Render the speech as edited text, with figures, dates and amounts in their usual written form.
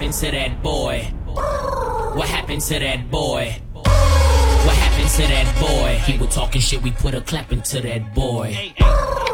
happened to that boy? What happened to that boy? What happened to that boy? He was talking shit, we put a clap into that boy.